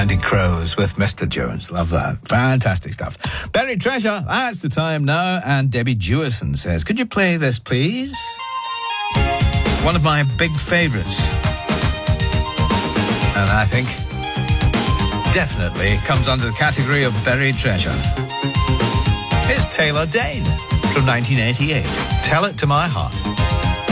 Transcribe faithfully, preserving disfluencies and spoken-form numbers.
Counting Crows with Mister Jones. Love that. Fantastic stuff. Buried Treasure, that's the time now. And Debbie Jewison says, could you play this, please? One of my big favourites. And I think definitely comes under the category of Buried Treasure. Here's Taylor Dayne from nineteen eighty-eight. Tell It to My Heart.